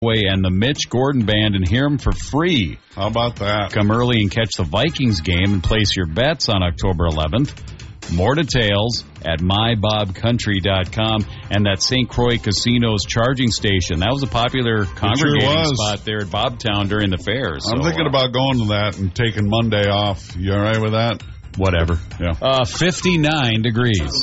and the Mitch Gordon Band and hear them for free. How about that? Come early and catch the Vikings game and place your bets on October 11th. More details at mybobcountry.com and that St. Croix Casino's charging station. That was a popular congregating spot there at Bobtown during the fairs. I'm thinking about going to that and taking Monday off. You all right with that? Whatever. Yeah. 59 degrees.